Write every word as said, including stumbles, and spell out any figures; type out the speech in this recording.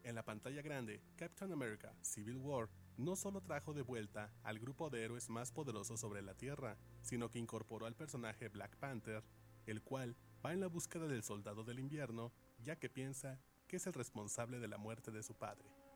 En la pantalla grande, Captain America Civil War no solo trajo de vuelta al grupo de héroes más poderosos sobre la Tierra, sino que incorporó al personaje Black Panther, el cual va en la búsqueda del soldado del invierno, ya que piensa que es el responsable de la muerte de su padre.